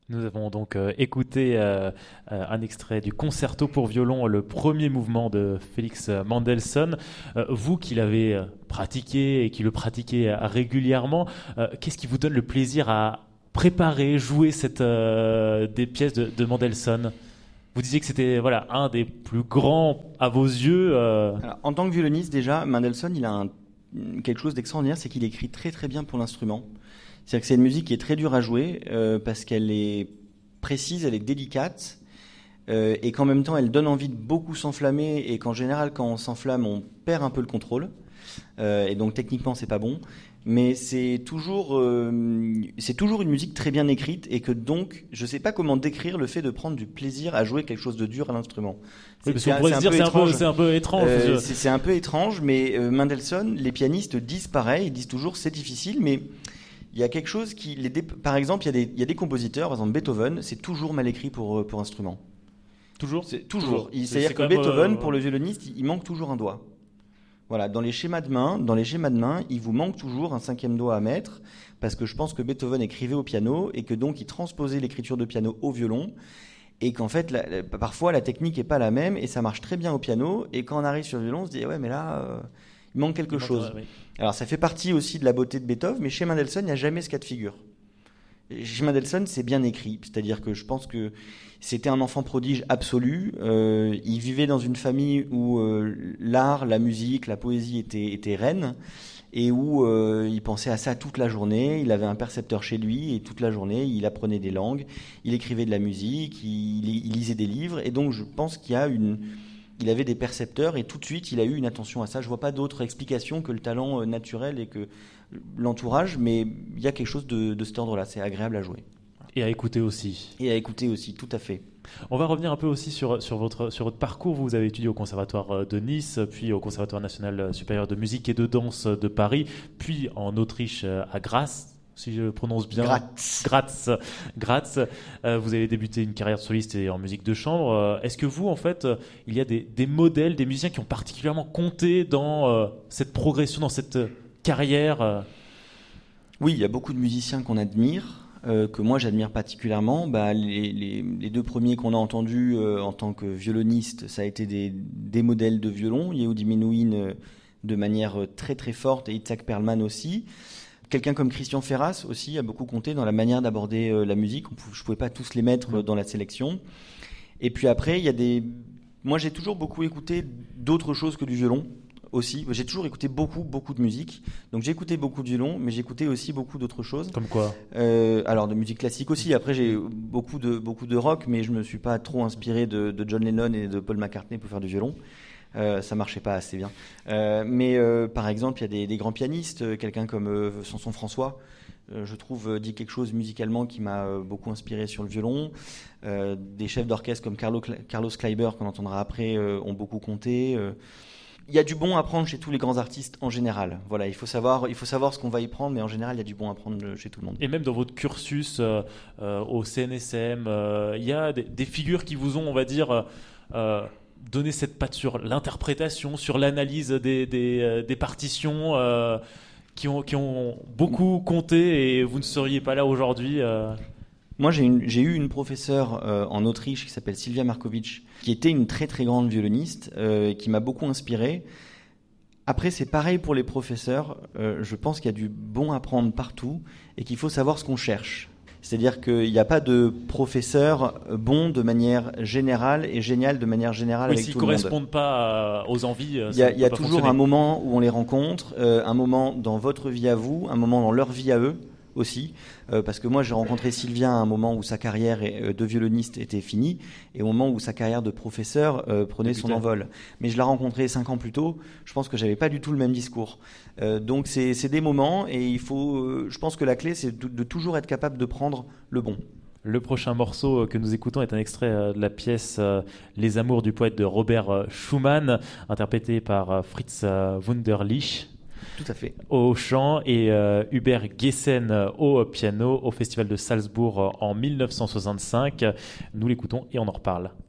Nous avons donc écouté un extrait du concerto pour violon, le premier mouvement de Félix Mendelssohn. Vous qui l'avez pratiqué et qui le pratiquez régulièrement, qu'est-ce qui vous donne le plaisir à préparer, jouer des pièces de Mendelssohn? Vous disiez que c'était voilà, un des plus grands à vos yeux. Alors, en tant que violoniste, déjà, Mendelssohn, il a quelque chose d'extraordinaire, c'est qu'il écrit très très bien pour l'instrument. C'est-à-dire que c'est une musique qui est très dure à jouer parce qu'elle est précise, elle est délicate et qu'en même temps elle donne envie de beaucoup s'enflammer et qu'en général quand on s'enflamme on perd un peu le contrôle et donc techniquement c'est pas bon. Mais c'est toujours une musique très bien écrite et que donc je sais pas comment décrire le fait de prendre du plaisir à jouer quelque chose de dur à l'instrument. Oui, parce qu'on pourrait se dire c'est un peu étrange. C'est un peu étrange, mais Mendelssohn, les pianistes disent pareil, ils disent toujours c'est difficile, mais il y a quelque chose qui par exemple, il y a des compositeurs, par exemple Beethoven, c'est toujours mal écrit pour instrument. Toujours. Toujours. C'est-à-dire que Beethoven, pour le violoniste, il manque toujours un doigt. Voilà, dans les schémas de main, il vous manque toujours un cinquième doigt à mettre, parce que je pense que Beethoven écrivait au piano et que donc il transposait l'écriture de piano au violon, et qu'en fait, parfois la technique est pas la même et ça marche très bien au piano, et quand on arrive sur le violon, on se dit ouais, mais là, il manque quelque chose. Oui. Alors ça fait partie aussi de la beauté de Beethoven, mais chez Mendelssohn, il n'y a jamais ce cas de figure. Chez Mendelssohn, c'est bien écrit, c'est-à-dire que je pense que c'était un enfant prodige absolu. Il vivait dans une famille où l'art, la musique, la poésie étaient reines et où il pensait à ça toute la journée. Il avait un percepteur chez lui et toute la journée, il apprenait des langues, il écrivait de la musique, il lisait des livres. Et donc, je pense il avait des percepteurs et tout de suite, il a eu une attention à ça. Je vois pas d'autre explication que le talent naturel et que l'entourage, mais il y a quelque chose de cet ordre-là. C'est agréable à jouer. Et à écouter aussi. Et à écouter aussi, tout à fait. On va revenir un peu aussi sur votre parcours. Vous avez étudié au Conservatoire de Nice, puis au Conservatoire national supérieur de musique et de danse de Paris, puis en Autriche à Graz, si je prononce bien. Graz. Vous avez débuté une carrière de soliste et en musique de chambre. Est-ce que vous, en fait, il y a des modèles, des musiciens qui ont particulièrement compté dans cette progression, dans cette carrière? Oui, il y a beaucoup de musiciens qu'on admire. Que moi j'admire particulièrement. Les deux premiers qu'on a entendus en tant que violoniste, ça a été des modèles de violon. Yehudi Menuhin de manière très très forte et Itzhak Perlman aussi. Quelqu'un comme Christian Ferras aussi a beaucoup compté dans la manière d'aborder la musique. Je ne pouvais pas tous les mettre dans la sélection. Et puis après, moi j'ai toujours beaucoup écouté d'autres choses que du violon. Aussi, j'ai toujours écouté beaucoup de musique. Donc j'ai écouté beaucoup de violon, mais j'ai écouté aussi beaucoup d'autres choses. Comme quoi? Alors de musique classique aussi. Après j'ai beaucoup de rock, mais je me suis pas trop inspiré de John Lennon et de Paul McCartney pour faire du violon. Ça marchait pas assez bien. Mais par exemple, il y a des grands pianistes, quelqu'un comme Samson François. Je trouve dit quelque chose musicalement qui m'a beaucoup inspiré sur le violon. Des chefs d'orchestre comme Carlos Kleiber, qu'on entendra après, ont beaucoup compté. Il y a du bon à prendre chez tous les grands artistes en général. Voilà, il faut savoir ce qu'on va y prendre, mais en général, il y a du bon à prendre chez tout le monde. Et même dans votre cursus au CNSM, il y a des figures qui vous ont, on va dire, donné cette patte sur l'interprétation, sur l'analyse des partitions, qui ont beaucoup compté et vous ne seriez pas là aujourd'hui. Moi, j'ai eu une professeure en Autriche qui s'appelle Silvia Markovic, qui était une très très grande violoniste, qui m'a beaucoup inspiré. Après, c'est pareil pour les professeurs. Je pense qu'il y a du bon à prendre partout et qu'il faut savoir ce qu'on cherche. C'est-à-dire qu'il n'y a pas de professeur bon de manière générale et génial de manière générale avec tout le monde. S'ils ne correspondent pas aux envies, il y a toujours un moment où on les rencontre, un moment dans votre vie à vous, un moment dans leur vie à eux aussi, parce que moi j'ai rencontré Sylvia à un moment où sa carrière de violoniste était finie et au moment où sa carrière de professeur prenait son envol. Mais je l'ai rencontré 5 ans plus tôt, je pense que j'avais pas du tout le même discours. Donc c'est des moments et il faut, je pense que la clé c'est de toujours être capable de prendre le bon. Le prochain morceau que nous écoutons est un extrait de la pièce Les Amours du poète de Robert Schumann, interprété par Fritz Wunderlich. Tout à fait. Au chant et Hubert Gessen au piano au Festival de Salzbourg en 1965. Nous l'écoutons et on en reparle.